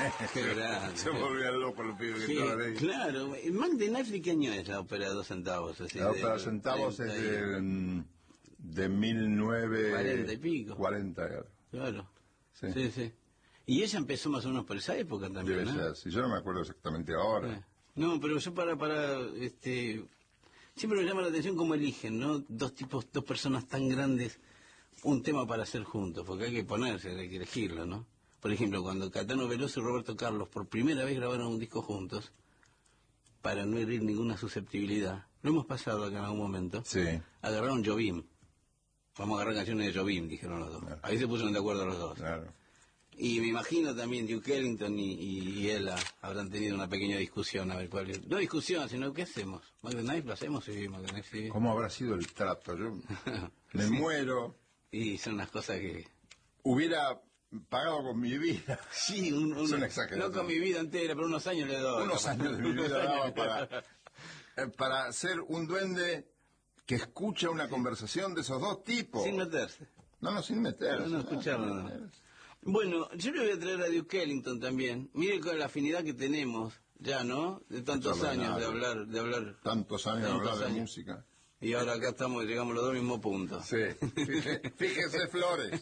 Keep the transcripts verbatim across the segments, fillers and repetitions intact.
Qué grande. Se volvían locos los pibes que Sí, estaban ahí. claro. Mac de Knife, ¿de qué año es la ópera de dos centavos? Así, La ópera del centavos es treinta y- de, mm, de mil novecientos cuarenta y pico. cuarenta, claro. Claro. Sí. Sí, sí. Y ella empezó más o menos por esa época también, Debe ¿no? ser, si yo no me acuerdo exactamente ahora. Eh, No, pero yo para, para, este, siempre me llama la atención cómo eligen, ¿no? Dos tipos, dos personas tan grandes, un tema para hacer juntos, porque hay que ponerse, hay que elegirlo, ¿no? Por ejemplo, cuando Caetano Veloso y Roberto Carlos por primera vez grabaron un disco juntos, para no herir ninguna susceptibilidad, lo hemos pasado acá en algún momento, Sí. agarraron Jobim. Vamos a agarrar canciones de Jobim, dijeron los dos. Claro. Ahí se pusieron de acuerdo los dos. Claro. Y me imagino también Duke Ellington y, y, y él ah, habrán tenido una pequeña discusión, a ver cuál es. No discusión, sino ¿qué hacemos? ¿Mac the Knife lo hacemos? Sí, Mac the Knife sí. ¿Cómo habrá sido el trato? Yo me Sí. muero. Y son unas cosas que... Hubiera pagado con mi vida. Sí, un, un- Es una exageración. no con mi vida entera, pero unos años le doy. Unos años de mi vida daba para, eh, para ser un duende que escucha una conversación de esos dos tipos. Sin meterse. No, no, sin meterse. No, no, escucharlo, sin no. meterse. Bueno, yo le voy a traer a Duke Ellington también. Mire con la afinidad que tenemos ya, ¿no? De tantos Extraordinario. años de hablar, de hablar. Tantos años de Tantos hablar de años. música. Y ahora acá estamos, llegamos los dos al mismo punto. Sí. Fíjese, fíjese, Flores.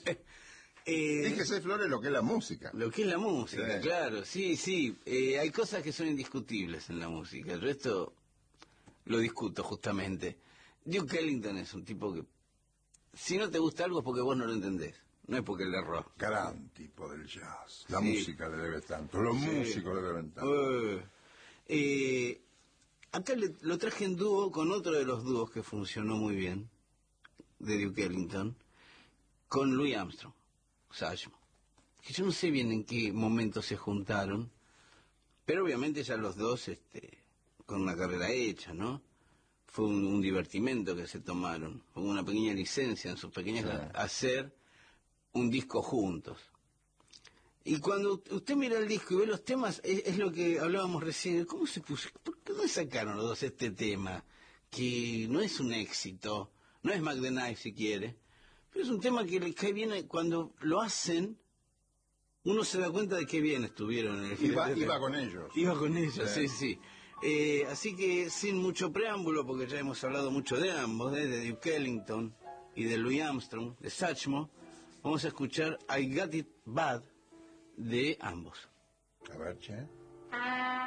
Eh, Fíjese, Flores, lo que es la música. Lo que es la música, Sí. claro, sí, sí. Eh, hay cosas que son indiscutibles en la música. El resto lo discuto justamente. Duke Ellington es un tipo que, si no te gusta algo es porque vos no lo entendés. No es porque le erró. Gran tipo del jazz. La Sí. música le debe tanto. Los Sí. músicos le deben tanto. Eh, eh, acá le- lo traje en dúo con otro de los dúos que funcionó muy bien, de Duke Ellington, con Louis Armstrong, Satchmo. Que yo no sé bien en qué momento se juntaron, pero obviamente ya los dos este, con una carrera hecha, ¿no? Fue un, un divertimento que se tomaron, fue una pequeña licencia en sus pequeñas Sí. hacer un disco juntos. Y cuando usted mira el disco y ve los temas, es, es lo que hablábamos recién, ¿cómo se puso? ¿Por qué no sacaron los dos este tema? Que no es un éxito, no es Mac the Knife si quiere, pero es un tema que le cae bien cuando lo hacen, uno se da cuenta de qué bien estuvieron en el Iba, iba con ellos. Iba con ellos, sí, Sí. sí. Eh, así que sin mucho preámbulo, porque ya hemos hablado mucho de ambos, ¿eh? De Duke Ellington y de Louis Armstrong, de Satchmo, vamos a escuchar I Got It Bad de ambos. A ver, che.